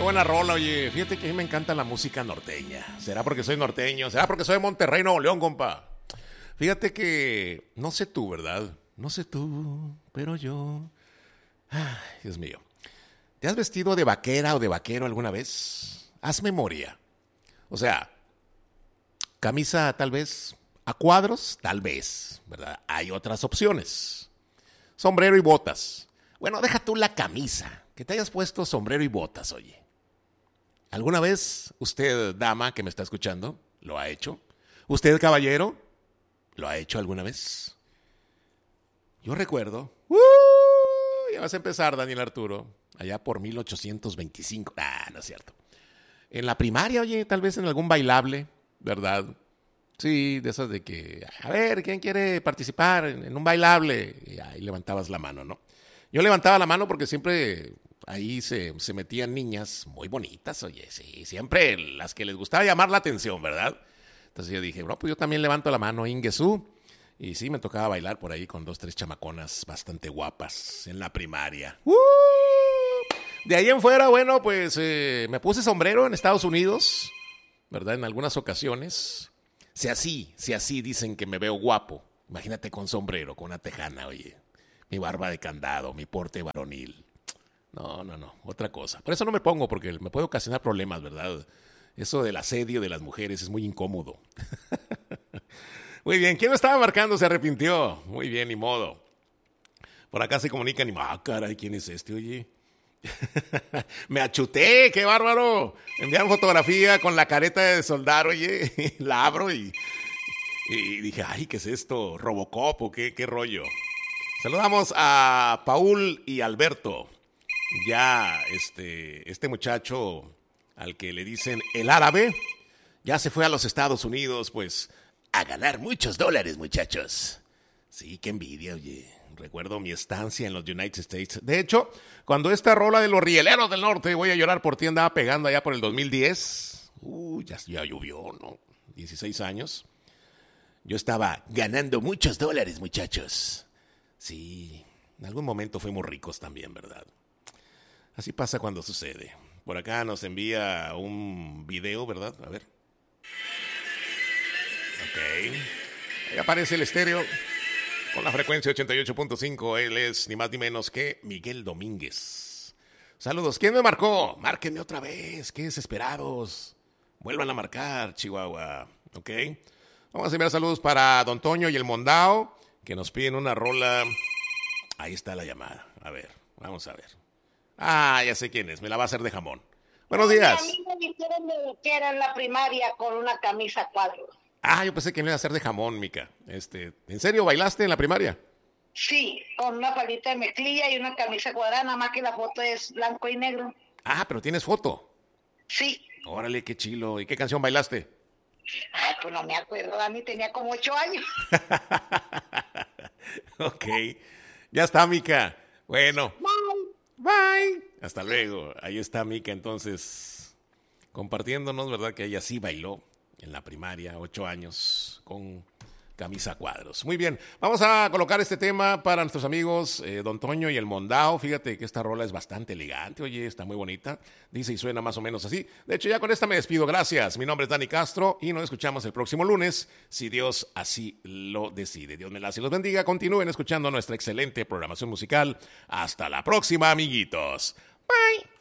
buena rola, oye. Fíjate que a mí me encanta la música norteña. ¿Será porque soy norteño? ¿Será porque soy de Monterrey, Nuevo León, compa? Fíjate que, no sé tú, ¿verdad? No sé tú, pero yo... Ay, Dios mío. ¿Te has vestido de vaquera o de vaquero alguna vez? Haz memoria. O sea, camisa tal vez a cuadros, tal vez, ¿verdad? Hay otras opciones. Sombrero y botas. Bueno, deja tú la camisa. Que te hayas puesto sombrero y botas, oye. ¿Alguna vez usted, dama que me está escuchando, lo ha hecho? ¿Usted, caballero, lo ha hecho alguna vez? Yo recuerdo... ya vas a empezar, Daniel Arturo. Allá por 1825. No es cierto. En la primaria, oye, tal vez en algún bailable, ¿verdad? Sí, de esas de que, a ver, ¿quién quiere participar en un bailable? Y ahí levantabas la mano, ¿no? Yo levantaba la mano porque siempre ahí se metían niñas muy bonitas, oye, sí, siempre las que les gustaba llamar la atención, ¿verdad? Entonces yo dije, bueno, pues yo también levanto la mano, Ingesú. Y sí, me tocaba bailar por ahí con 2, 3 chamaconas bastante guapas en la primaria. De ahí en fuera, bueno, pues me puse sombrero en Estados Unidos, ¿verdad? En algunas ocasiones. Si así dicen que me veo guapo. Imagínate con sombrero, con una tejana, oye. Mi barba de candado, mi porte varonil. No, otra cosa. Por eso no me pongo, porque me puede ocasionar problemas, ¿verdad? Eso del asedio de las mujeres es muy incómodo. Muy bien, ¿quién me estaba marcando? Se arrepintió. Muy bien, ni modo. Por acá se comunican y... caray, ¿quién es este, oye? Me achuté, qué bárbaro. Enviaron fotografía con la careta de soldar, oye. La abro y dije, ay, ¿qué es esto? ¿Robocop o qué rollo? Saludamos a Paul y Alberto. Ya este muchacho al que le dicen el árabe, ya se fue a los Estados Unidos, pues, a ganar muchos dólares, muchachos. Sí, qué envidia, oye. Recuerdo mi estancia en los United States. De hecho, cuando esta rola de los Rieleros del Norte, Voy a llorar por ti, andaba pegando allá por el 2010. Ya llovió, ¿no? 16 años. Yo estaba ganando muchos dólares, muchachos. Sí, en algún momento fuimos ricos también, ¿verdad? Así pasa cuando sucede. Por acá nos envía un video, ¿verdad? A ver. Ok. Ahí aparece el estéreo con la frecuencia 88.5. Él es ni más ni menos que Miguel Domínguez. Saludos. ¿Quién me marcó? Márquenme otra vez. Qué desesperados. Vuelvan a marcar, Chihuahua. Ok. Vamos a enviar saludos para Don Toño y el Mondao, que nos piden una rola. Ahí está la llamada. A ver, vamos a ver. Ya sé quién es. Me la va a hacer de jamón. Buenos días. A mí me dijeron que era en la primaria con una camisa a cuadros. Yo pensé que me iba a hacer de jamón, Mica. ¿En serio bailaste en la primaria? Sí, con una faldita de mezclilla y una camisa cuadrada, nada más que la foto es blanco y negro. Pero tienes foto. Sí. Órale, qué chilo. ¿Y qué canción bailaste? Pues no me acuerdo, Dani, tenía como 8 años. Ok. Ya está, Mica. Bueno. Bye. Hasta luego. Ahí está Mica, entonces, compartiéndonos, ¿verdad? Que ella sí bailó en la primaria, 8 años, con camisa a cuadros. Muy bien, vamos a colocar este tema para nuestros amigos Don Toño y el Mondao. Fíjate que esta rola es bastante elegante, oye, está muy bonita. Dice y suena más o menos así. De hecho, ya con esta me despido, gracias. Mi nombre es Dani Castro y nos escuchamos el próximo lunes, si Dios así lo decide. Dios me las y los bendiga. Continúen escuchando nuestra excelente programación musical. Hasta la próxima, amiguitos. Bye.